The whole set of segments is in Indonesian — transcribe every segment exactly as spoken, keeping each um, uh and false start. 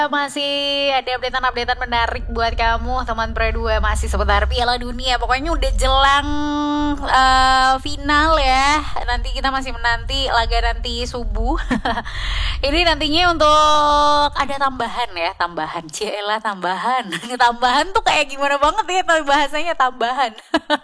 Masih ada updatean-updatean menarik buat kamu teman Pre dua, masih seputar Piala Dunia. Pokoknya udah jelang uh, final ya. Nanti kita masih menanti laga nanti subuh. Ini nantinya untuk ada tambahan ya, tambahan. Cielah tambahan. Tambahan tuh kayak gimana banget ya tapi bahasanya tambahan.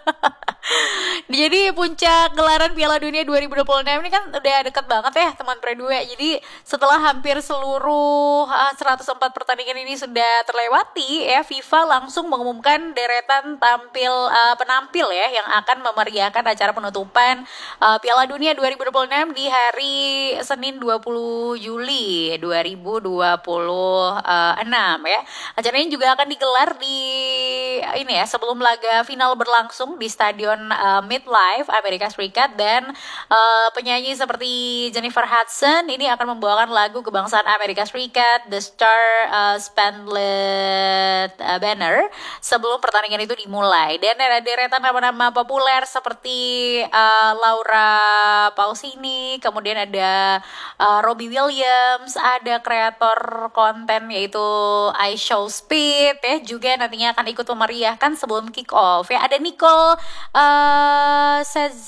Jadi puncak gelaran Piala Dunia dua ribu dua puluh enam ini kan udah deket banget ya teman Pre dua. Jadi setelah hampir seluruh uh, seratus empat pertandingan ini sudah terlewati ya, FIFA langsung mengumumkan deretan tampil uh, penampil ya yang akan memeriahkan acara penutupan uh, Piala Dunia dua ribu dua puluh enam di hari Senin dua puluh Juli dua ribu dua puluh enam ya. Acara ini juga akan digelar di ini ya sebelum laga final berlangsung di Stadion uh, MetLife Amerika Serikat, dan uh, penyanyi seperti Jennifer Hudson ini akan membawakan lagu kebangsaan Amerika Serikat The Star uh, Spangled uh, Banner sebelum pertandingan itu dimulai. Dan ada deretan nama-nama populer seperti uh, Laura Pausini, kemudian ada uh, Robbie Williams, ada kreator konten yaitu iShowSpeed ya, juga nantinya akan ikut memeriahkan sebelum kick off ya. Ada Nicole uh,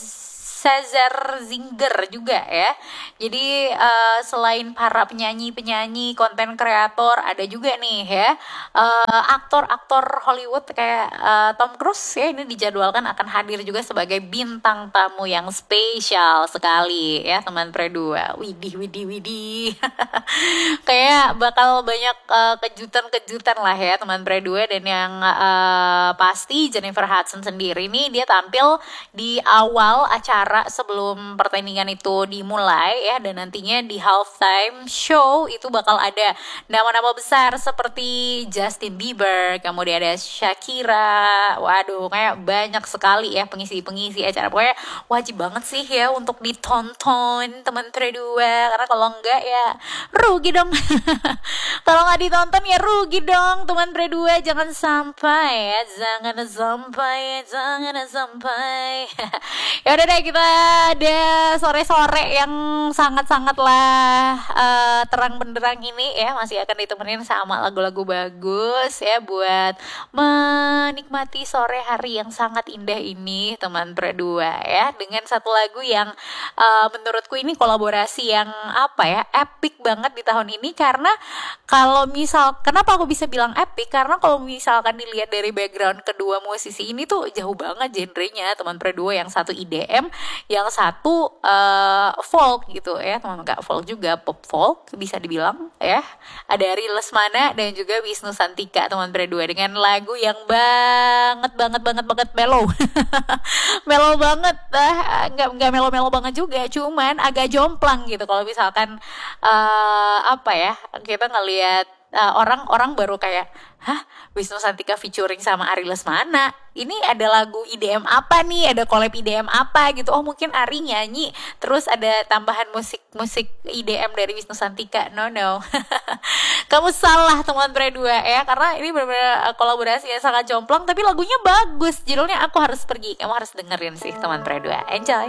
Cesar Zinger juga ya. Jadi uh, selain para penyanyi-penyanyi, konten kreator, ada juga nih ya uh, aktor-aktor Hollywood kayak uh, Tom Cruise ya, ini dijadwalkan akan hadir juga sebagai bintang tamu yang spesial sekali ya teman Pre dua. Widih widih widih. Kayak bakal banyak uh, kejutan-kejutan lah ya teman Pre dua. Dan yang uh, pasti Jennifer Hudson sendiri nih dia tampil di awal acara sebelum pertandingan itu dimulai ya, dan nantinya di halftime show itu bakal ada nama-nama besar seperti Justin Bieber, kemudian ada Shakira. Waduh, kayak banyak sekali ya pengisi-pengisi acara. Pokoknya wajib banget sih ya untuk ditonton teman Pre dua, karena kalau enggak ya rugi dong. Kalau nggak ditonton ya rugi dong teman Pre dua. Jangan sampai ya, jangan sampai, jangan sampai. Ya udah deh, kita ada sore-sore yang sangat-sangatlah uh, terang benderang ini ya, masih akan ditemenin sama lagu-lagu bagus ya buat menikmati sore hari yang sangat indah ini teman Pre dua ya, dengan satu lagu yang uh, menurutku ini kolaborasi yang apa ya, epic banget di tahun ini. Karena kalau misal, kenapa aku bisa bilang epic, karena kalau misalkan dilihat dari background kedua musisi ini tuh jauh banget genrenya teman Pre dua. Yang satu I D M, yang satu uh, folk gitu ya teman, enggak folk juga, pop folk bisa dibilang ya. Ada Ari Lesmana dan juga Wisnu Santika teman Pre dua, dengan lagu yang banget banget banget banget mellow. Mellow banget, ah, enggak enggak mellow-mellow banget juga, cuman agak jomplang gitu. Kalau misalkan uh, apa ya, kita ngelihat uh, orang-orang baru kayak, hah, Wisnu Santika featuring sama Ari Lesmana, ini ada lagu I D M apa nih, ada collab I D M apa gitu. Oh mungkin Ari nyanyi terus ada tambahan musik-musik I D M dari Wisnu Santika. No no. Kamu salah teman Pre dua ya, karena ini benar-benar kolaborasi yang sangat jomplang tapi lagunya bagus. Judulnya Aku Harus Pergi. Kamu harus dengerin sih teman Pre dua. Enjoy.